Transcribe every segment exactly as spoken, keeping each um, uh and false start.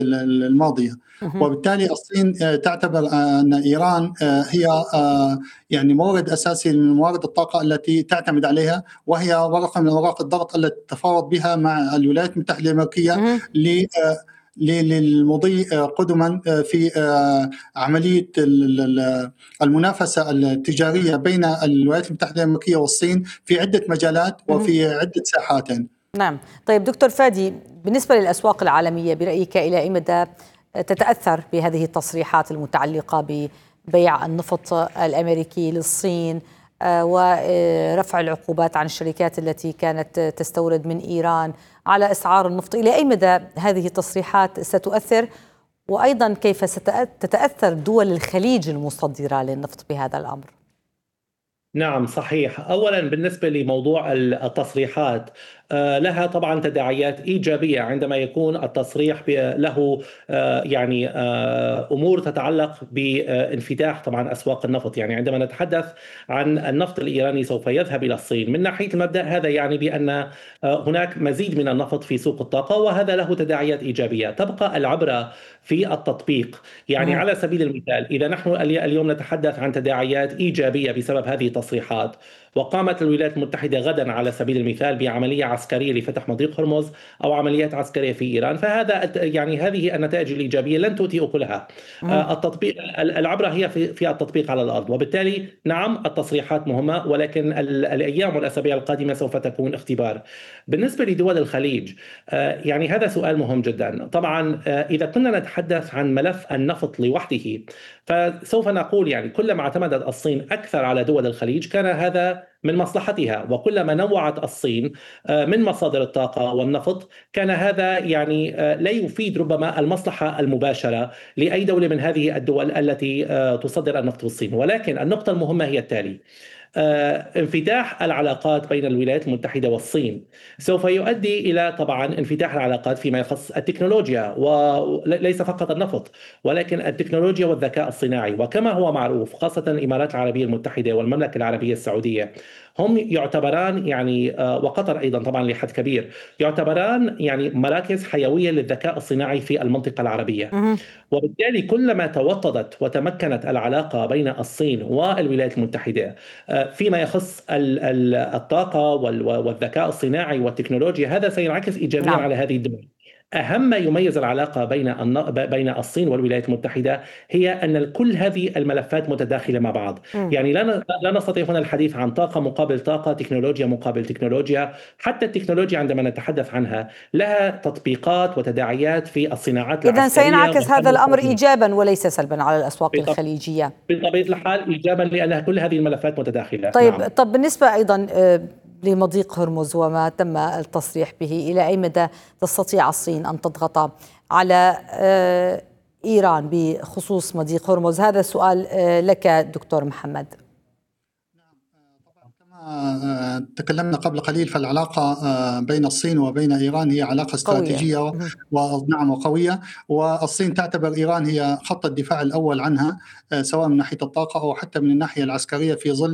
الماضية. اهم. وبالتالي الصين تعتبر أن إيران هي يعني مورد أساسي من موارد الطاقة التي تعتمد عليها، وهي ورقة من أوراق الضغط التي تتفاوض بها مع الولايات المتحدة الأمريكية اهم. ل للمضي قدما في عملية المنافسة التجارية بين الولايات المتحدة الأمريكية والصين في عدة مجالات اهم. وفي عدة ساحات. نعم. طيب دكتور فادي، بالنسبة للأسواق العالمية برأيك إلى أي مدى تتأثر بهذه التصريحات المتعلقة ببيع النفط الأمريكي للصين ورفع العقوبات عن الشركات التي كانت تستورد من إيران على إسعار النفط؟ إلى أي مدى هذه التصريحات ستؤثر، وأيضا كيف ستتأثر دول الخليج المصدرة للنفط بهذا الأمر؟ نعم صحيح. أولا بالنسبة لموضوع التصريحات لها طبعا تداعيات إيجابية عندما يكون التصريح له يعني أمور تتعلق بانفتاح طبعا أسواق النفط. يعني عندما نتحدث عن النفط الإيراني سوف يذهب إلى الصين، من ناحية المبدأ هذا يعني بأن هناك مزيد من النفط في سوق الطاقة، وهذا له تداعيات إيجابية. تبقى العبرة في التطبيق. يعني على سبيل المثال، إذا نحن اليوم نتحدث عن تداعيات إيجابية بسبب هذه التصريحات، وقامت الولايات المتحدة غدا على سبيل المثال بعملية عسكرية لفتح مضيق هرمز أو عمليات عسكرية في إيران، فهذا يعني هذه النتائج الإيجابية لن تؤتي أكلها. التطبيق، العبرة هي في في التطبيق على الأرض. وبالتالي نعم التصريحات مهمة، ولكن الأيام والأسابيع القادمة سوف تكون اختبار. بالنسبة لدول الخليج، يعني هذا سؤال مهم جدا. طبعا إذا كنا نتحدث عن ملف النفط لوحده، فسوف نقول يعني كلما اعتمدت الصين أكثر على دول الخليج كان هذا من مصلحتها، وكلما نوعت الصين من مصادر الطاقة والنفط كان هذا يعني لا يفيد ربما المصلحة المباشرة لأي دولة من هذه الدول التي تصدر النفط للصين. ولكن النقطة المهمة هي التالي: انفتاح العلاقات بين الولايات المتحدة والصين سوف يؤدي إلى طبعا انفتاح العلاقات فيما يخص التكنولوجيا، وليس فقط النفط ولكن التكنولوجيا والذكاء الصناعي. وكما هو معروف خاصة الإمارات العربية المتحدة والمملكة العربية السعودية هم يعتبران يعني وقطر أيضا طبعا لحد كبير يعتبران يعني مراكز حيوية للذكاء الصناعي في المنطقة العربية. وبالتالي كلما توطدت وتمكنت العلاقة بين الصين والولايات المتحدة فيما يخص الطاقة والذكاء الصناعي والتكنولوجيا، هذا سينعكس إيجابيا نعم. على هذه الدول. أهم ما يميز العلاقة بين بين الصين والولايات المتحدة هي أن كل هذه الملفات متداخلة مع بعض. م. يعني لا لا نستطيع هنا الحديث عن طاقة مقابل طاقة، تكنولوجيا مقابل تكنولوجيا. حتى التكنولوجيا عندما نتحدث عنها لها تطبيقات وتداعيات في الصناعات العسكرية. إذن سينعكس هذا الأمر إيجابا وليس سلبا على الأسواق بطب... الخليجية بطبيعة الحال إيجابا، لأنها كل هذه الملفات متداخلة. طيب نعم. طب بالنسبة أيضا لمضيق هرمز وما تم التصريح به، إلى أي مدى تستطيع الصين أن تضغط على إيران بخصوص مضيق هرمز؟ هذا سؤال لك دكتور محمد. كما تكلمنا قبل قليل، فالعلاقة بين الصين وبين إيران هي علاقة استراتيجية ونعم وقوية، والصين تعتبر إيران هي خط الدفاع الأول عنها سواء من ناحية الطاقة أو حتى من الناحية العسكرية في ظل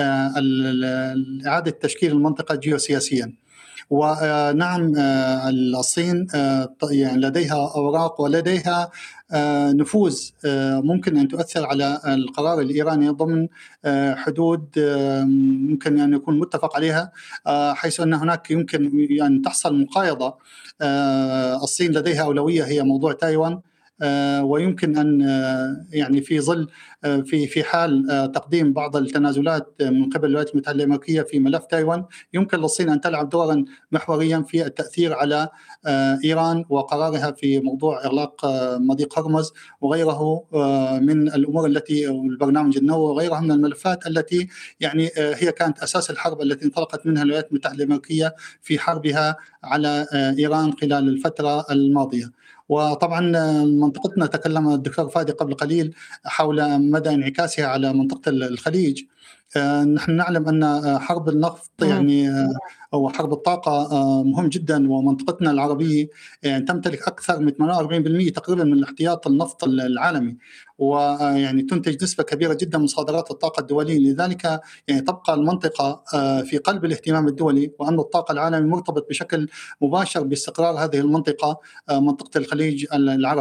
إعادة تشكيل المنطقة جيوسياسيا. ونعم الصين يعني لديها أوراق ولديها نفوذ ممكن أن تؤثر على القرار الإيراني ضمن حدود ممكن أن يكون متفق عليها، حيث أن هناك يمكن يعني تحصل مقايضة. الصين لديها أولوية هي موضوع تايوان، ويمكن أن يعني في ظل في في حال تقديم بعض التنازلات من قبل الولايات المتحدة الأمريكية في ملف تايوان، يمكن للصين أن تلعب دورا محوريا في التأثير على إيران وقرارها في موضوع إغلاق مضيق هرمز وغيره من الأمور التي البرنامج النووي وغيرها من الملفات التي يعني هي كانت أساس الحرب التي انطلقت منها الولايات المتحدة الأمريكية في حربها على إيران خلال الفترة الماضية. وطبعا منطقتنا تكلم الدكتور فادي قبل قليل حول مدى انعكاسها على منطقة الخليج. نحن نعلم أن حرب النفط يعني أو حرب الطاقة مهم جدا، ومنطقتنا العربية يعني تمتلك أكثر من ثمانية وأربعين بالمئة تقريبا من احتياط النفط العالمي، ويعني تنتج نسبة كبيرة جدا من صادرات الطاقة الدولية. لذلك يعني تبقى المنطقة في قلب الاهتمام الدولي، وأن الطاقة العالمي مرتبط بشكل مباشر باستقرار هذه المنطقة، منطقة الخليج العربي.